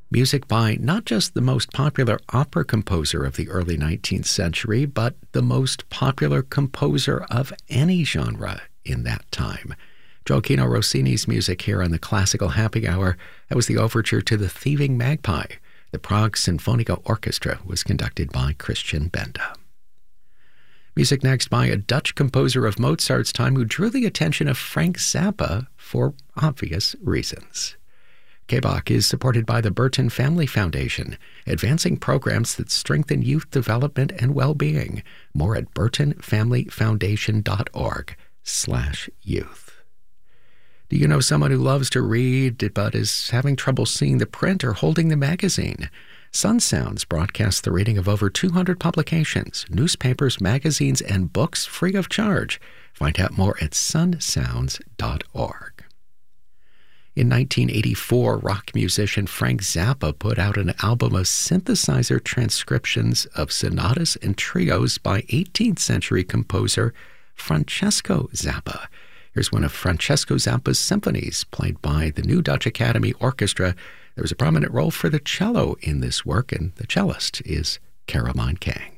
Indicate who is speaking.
Speaker 1: Music by not just the most popular opera composer of the early 19th century, but the most popular composer of any genre in that time. Gioachino Rossini's music here on the Classical Happy Hour. That was the overture to The Thieving Magpie. The Prague Sinfonica Orchestra was conducted by Christian Benda. Music next by a Dutch composer of Mozart's time who drew the attention of Frank Zappa for obvious reasons. KBach is supported by the Burton Family Foundation, advancing programs that strengthen youth development and well-being. More at burtonfamilyfoundation.org/youth. Do you know someone who loves to read but is having trouble seeing the print or holding the magazine? Sun Sounds broadcasts the reading of over 200 publications, newspapers, magazines, and books free of charge. Find out more at sunsounds.org. In 1984, rock musician Frank Zappa put out an album of synthesizer transcriptions of sonatas and trios by 18th century composer Francesco Zappa. Here's one of Francesco Zappa's symphonies, played by the New Dutch Academy Orchestra. There was a prominent role for the cello in this work, and the cellist is Caroline King.